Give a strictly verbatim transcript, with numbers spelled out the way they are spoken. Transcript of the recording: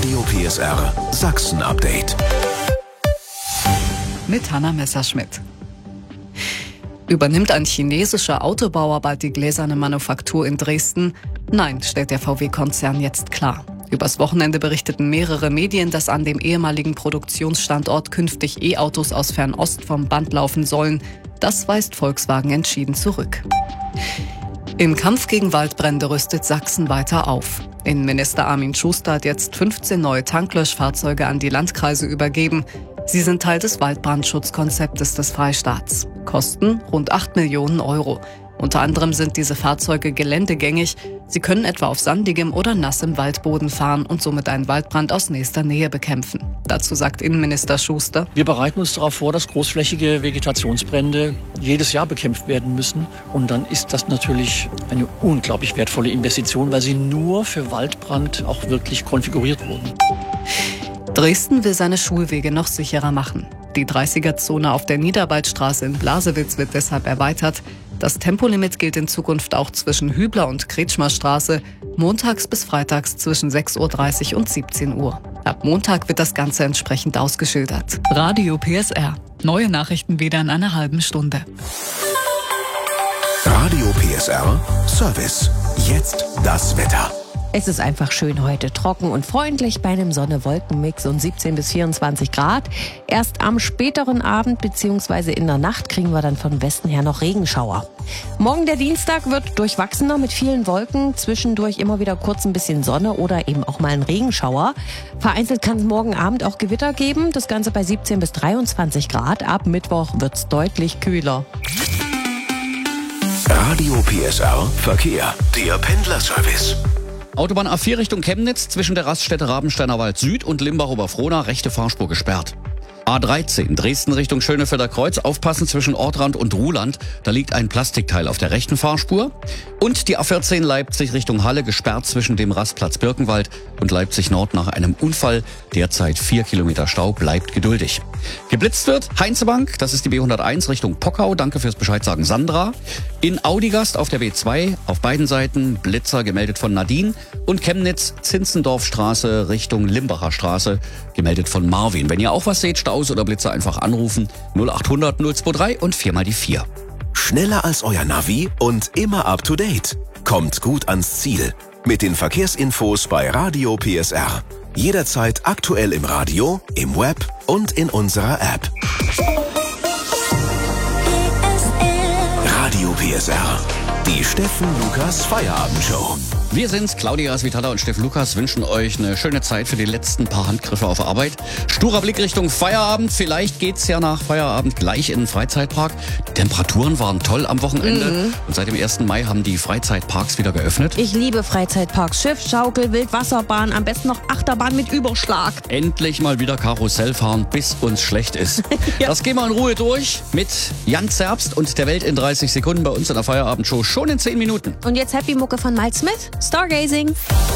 Radio P S R Sachsen Update. Mit Hanna Messerschmidt. Übernimmt ein chinesischer Autobauer bald die gläserne Manufaktur in Dresden? Nein, stellt der V W-Konzern jetzt klar. Übers Wochenende berichteten mehrere Medien, dass an dem ehemaligen Produktionsstandort künftig E-Autos aus Fernost vom Band laufen sollen. Das weist Volkswagen entschieden zurück. Im Kampf gegen Waldbrände rüstet Sachsen weiter auf. Innenminister Armin Schuster hat jetzt fünfzehn neue Tanklöschfahrzeuge an die Landkreise übergeben. Sie sind Teil des Waldbrandschutzkonzeptes des Freistaats. Kosten rund acht Millionen Euro. Unter anderem sind diese Fahrzeuge geländegängig. Sie können etwa auf sandigem oder nassem Waldboden fahren und somit einen Waldbrand aus nächster Nähe bekämpfen. Dazu sagt Innenminister Schuster: Wir bereiten uns darauf vor, dass großflächige Vegetationsbrände jedes Jahr bekämpft werden müssen. Und dann ist das natürlich eine unglaublich wertvolle Investition, weil sie nur für Waldbrand auch wirklich konfiguriert wurden. Dresden will seine Schulwege noch sicherer machen. Die dreißiger-Zone auf der Niederwaldstraße in Blasewitz wird deshalb erweitert. Das Tempolimit gilt in Zukunft auch zwischen Hübler und Kretschmerstraße, montags bis freitags zwischen sechs Uhr dreißig und siebzehn Uhr. Ab Montag wird das Ganze entsprechend ausgeschildert. Radio P S R. Neue Nachrichten wieder in einer halben Stunde. Radio P S R Service. Jetzt das Wetter. Es ist einfach schön heute, trocken und freundlich bei einem Sonne-Wolken-Mix und siebzehn bis vierundzwanzig Grad. Erst am späteren Abend bzw. in der Nacht kriegen wir dann von Westen her noch Regenschauer. Morgen der Dienstag wird durchwachsener mit vielen Wolken, zwischendurch immer wieder kurz ein bisschen Sonne oder eben auch mal ein Regenschauer. Vereinzelt kann es morgen Abend auch Gewitter geben, das Ganze bei siebzehn bis dreiundzwanzig Grad. Ab Mittwoch wird es deutlich kühler. Radio P S R Verkehr, der Pendlerservice. Autobahn A vier Richtung Chemnitz, zwischen der Raststätte Rabensteiner Wald Süd und Limbach-Oberfrohna, rechte Fahrspur gesperrt. A dreizehn, Dresden Richtung Schönefelder Kreuz, aufpassen zwischen Ortrand und Ruhland, da liegt ein Plastikteil auf der rechten Fahrspur. Und die A vierzehn Leipzig Richtung Halle, gesperrt zwischen dem Rastplatz Birkenwald und Leipzig Nord nach einem Unfall. Derzeit vier Kilometer Stau, bleibt geduldig. Geblitzt wird Heinzebank, das ist die B hunderteins Richtung Pockau, danke fürs Bescheidsagen Sandra. In Audigast auf der B zwei, auf beiden Seiten Blitzer, gemeldet von Nadine. Und Chemnitz, Zinzendorfstraße Richtung Limbacher Straße, gemeldet von Marvin. Wenn ihr auch was seht, Staus oder Blitzer, einfach anrufen. null achthundert null drei und vier mal die vier. Schneller als euer Navi und immer up to date. Kommt gut ans Ziel. Mit den Verkehrsinfos bei Radio P S R. Jederzeit aktuell im Radio, im Web und in unserer App. Radio P S R. Die Steffen Lukas Feierabendshow. Wir sind's, Claudia Svitala und Steffen Lukas wünschen euch eine schöne Zeit für die letzten paar Handgriffe auf Arbeit. Sturer Blick Richtung Feierabend. Vielleicht geht's ja nach Feierabend gleich in den Freizeitpark. Die Temperaturen waren toll am Wochenende. Mhm. Und seit dem ersten Mai haben die Freizeitparks wieder geöffnet. Ich liebe Freizeitparks. Schiff, Schaukel, Wildwasserbahn, am besten noch Achterbahn mit Überschlag. Endlich mal wieder Karussell fahren, bis uns schlecht ist. Ja. Das gehen wir in Ruhe durch mit Jan Zerbst und der Welt in dreißig Sekunden bei uns in der Feierabendshow. Schon in zehn Minuten. Und jetzt Happy Mucke von Mike Smith. Stargazing.